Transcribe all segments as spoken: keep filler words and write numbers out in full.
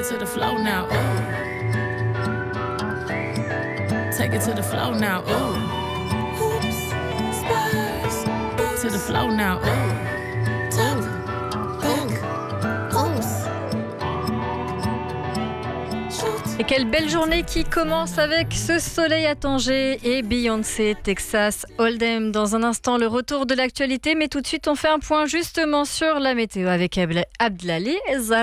to the flow now, ooh. Take it to the flow now, ooh. Hoops, spurs, to the flow now, ooh. Tap, hook, oops. Et quelle belle journée qui commence avec ce soleil à Tanger et Beyoncé, Texas Hold'em. Dans un instant, le retour de l'actualité, mais tout de suite, on fait un point justement sur la météo avec Abdelali Ezzar.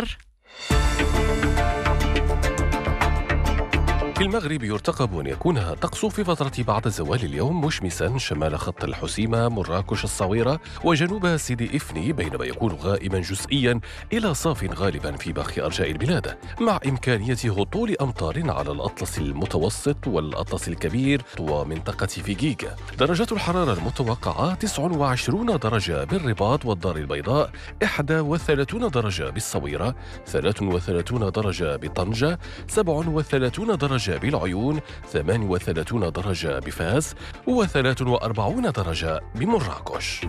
في المغرب يرتقب أن يكون الطقس في فترة بعد زوال اليوم مشمسا شمال خط الحسيمة، مراكش، الصويرة وجنوب سيدي إفني، بينما يكون غائما جزئيا إلى صاف غالبا في باقي أرجاء البلاد، مع إمكانية هطول أمطار على الأطلس المتوسط والأطلس الكبير ومنطقة فيجيغا. درجات الحرارة المتوقعة تسعة وعشرين درجة بالرباط والدار البيضاء، إحدى وثلاثين درجة بالصويرة، ثلاثة وثلاثين درجة بطنجة، سبعة وثلاثين درجة بالعيون، ثمانية وثلاثين درجة بفاس، وثلاثة وأربعين درجة بمراكش.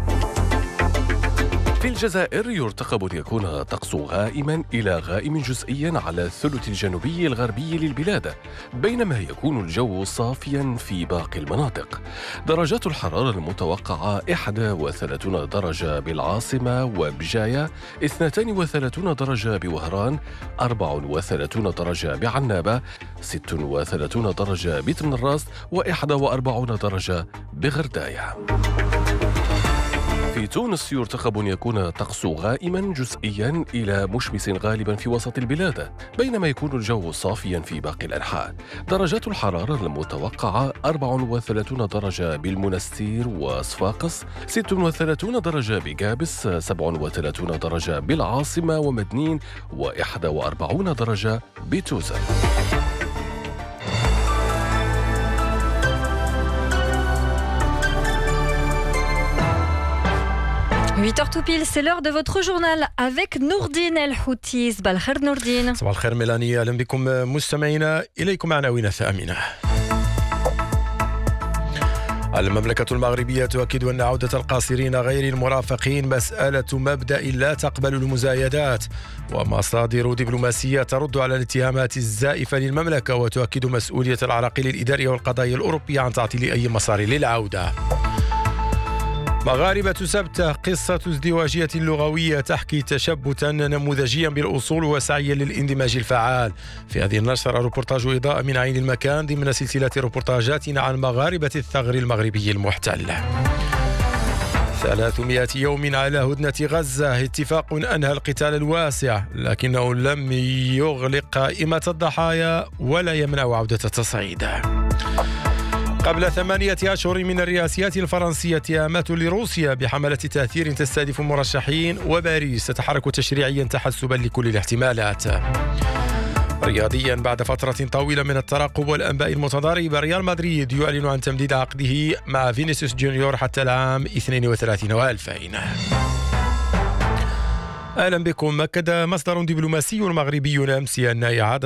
في الجزائر يرتقب أن يكون الطقس غائما إلى غائم جزئيا على الثلث الجنوبي الغربي للبلاد، بينما يكون الجو صافيا في باقي المناطق. درجات الحرارة المتوقعة إحدى وثلاثين درجة بالعاصمة وبجاية، اثنتين وثلاثين درجة بوهران، أربعة وثلاثين درجة بعنابة، ستة وثلاثين درجة بتمنراس، وإحدى وأربعين درجة بغرداية. في تونس يرتقب أن يكون الطقس غائما جزئيا إلى مشمس غالبا في وسط البلاد، بينما يكون الجو صافيا في باقي الأنحاء. درجات الحرارة المتوقعة أربعة وثلاثين درجة بالمنستير وصفاقس، ستة وثلاثين درجة بجابس، سبعة وثلاثين درجة بالعاصمة ومدنين، وإحدى وأربعين درجة بتوزر. huit heures tout pile, c'est l'heure de votre journal avec Nourdine El Houthi. صباح الخير نوردين. صباح الخير ميلاني، أهلا بكم مستمعينا. إليكم عناوين الثامنة. المملكة المغربية تؤكد أن عودة القاصرين غير المرافقين مسألة مبدأ لا تقبل المزايدات، ومصادر دبلوماسية ترد على الاتهامات الزائفة للمملكة وتؤكد مسؤولية العراقيل الإدارية والقضائية الأوروبية عن تعطيل أي مسار للعودة. مغاربة سبتة، قصة ازدواجية لغوية تحكي تشبتا نموذجيا بالأصول وسعيا للاندماج الفعال. في هذه النشرة روبورتاج إضاءة من عين المكان ضمن سلسلة روبورتاجاتنا عن مغاربة الثغر المغربي المحتل. ثلاثمائة يوم على هدنة غزة، اتفاق أنهى القتال الواسع لكنه لم يغلق قائمة الضحايا ولا يمنع عودة التصعيد. قبل ثمانية أشهر من الرئاسيات الفرنسية اتهامات لروسيا بحملة تأثير تستهدف المرشحين، وباريس تتحرك تشريعيا تحسبا لكل الاحتمالات. رياضيا، بعد فترة طويلة من الترقب والأنباء المتضاربة، ريال مدريد يعلن عن تمديد عقده مع فينيسيوس جونيور حتى العام اثنين وثلاثين وألفين. أهلا بكم. أكد مصدر دبلوماسي مغربي أمس أن إعادة